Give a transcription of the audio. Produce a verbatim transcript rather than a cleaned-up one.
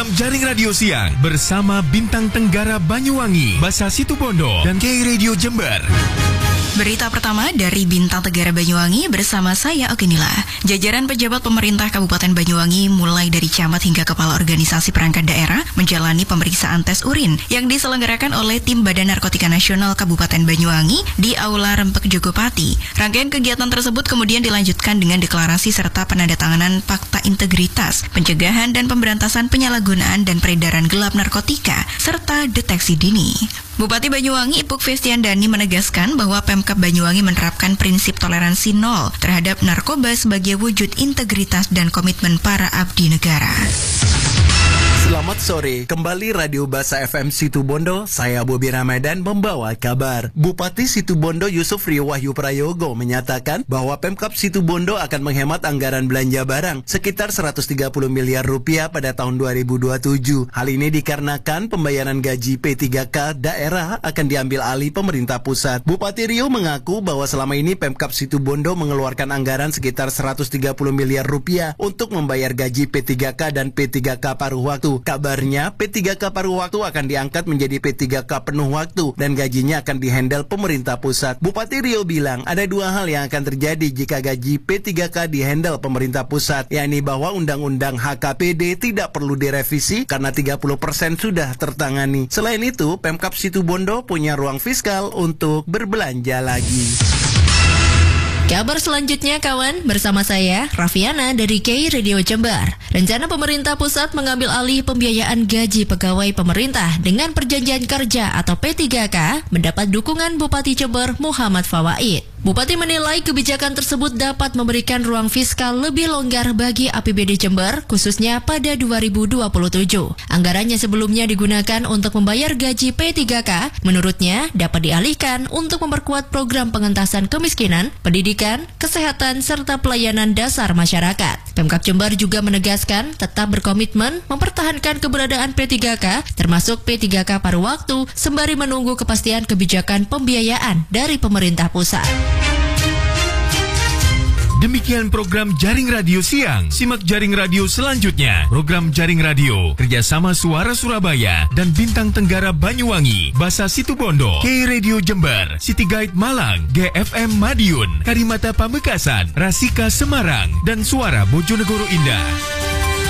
program Jaring Radio Siang bersama Bintang Tenggara Banyuwangi, Basa Situbondo, dan K Radio Jember. Berita pertama dari Bintang Tenggara Banyuwangi bersama saya Okenila. Jajaran pejabat pemerintah Kabupaten Banyuwangi mulai dari camat hingga kepala organisasi perangkat daerah menjalani pemeriksaan tes urin yang diselenggarakan oleh tim Badan Narkotika Nasional Kabupaten Banyuwangi di Aula Rempek Jogopati. Rangkaian kegiatan tersebut kemudian dilanjutkan dengan deklarasi serta penandatanganan Fakta Integritas, Pencegahan dan Pemberantasan Penyalahgunaan dan Peredaran Gelap Narkotika serta Deteksi Dini. Bupati Banyuwangi Ipuk Festiandani menegaskan bahwa Pemkab Banyuwangi menerapkan prinsip toleransi nol terhadap narkoba sebagai wujud integritas dan komitmen para abdi negara. Selamat sore, kembali Radio Basa F M Situbondo, saya Bobi Ramadan membawa kabar. Bupati Situbondo Yusuf Rio Wahyu Prayogo menyatakan bahwa Pemkab Situbondo akan menghemat anggaran belanja barang sekitar seratus tiga puluh miliar rupiah pada tahun dua ribu dua puluh tujuh. Hal ini dikarenakan pembayaran gaji P tiga K daerah akan diambil alih pemerintah pusat. Bupati Rio mengaku bahwa selama ini Pemkab Situbondo mengeluarkan anggaran sekitar seratus tiga puluh miliar rupiah untuk membayar gaji P tiga K dan P tiga K paruh waktu. Kabarnya P tiga K paruh waktu akan diangkat menjadi P tiga K penuh waktu dan gajinya akan dihandle pemerintah pusat. Bupati Rio bilang ada dua hal yang akan terjadi jika gaji P tiga K dihandle pemerintah pusat, yakni bahwa Undang-Undang H K P D tidak perlu direvisi karena tiga puluh persen sudah tertangani. Selain itu, Pemkab Situbondo punya ruang fiskal untuk berbelanja lagi. Kabar selanjutnya kawan, bersama saya Raffiana dari K Radio Jember. Rencana pemerintah pusat mengambil alih pembiayaan gaji pegawai pemerintah dengan perjanjian kerja atau P tiga K mendapat dukungan Bupati Jember Muhammad Fawaid. Bupati menilai kebijakan tersebut dapat memberikan ruang fiskal lebih longgar bagi A P B D Jember, khususnya pada dua ribu dua puluh tujuh. Anggarannya sebelumnya digunakan untuk membayar gaji P tiga K, menurutnya dapat dialihkan untuk memperkuat program pengentasan kemiskinan, pendidikan, kesehatan, serta pelayanan dasar masyarakat. Pemkab Jember juga menegaskan tetap berkomitmen mempertahankan keberadaan P tiga K, termasuk P tiga K paruh waktu, sembari menunggu kepastian kebijakan pembiayaan dari pemerintah pusat. Demikian program Jaring Radio Siang. Simak Jaring Radio selanjutnya. Program Jaring Radio kerjasama Suara Surabaya dan Bintang Tenggara Banyuwangi, Basa Situbondo, K Radio Jember, City Guide Malang, G F M Madiun, Karimata Pamekasan, Rasika Semarang, dan Suara Bojonegoro Indah.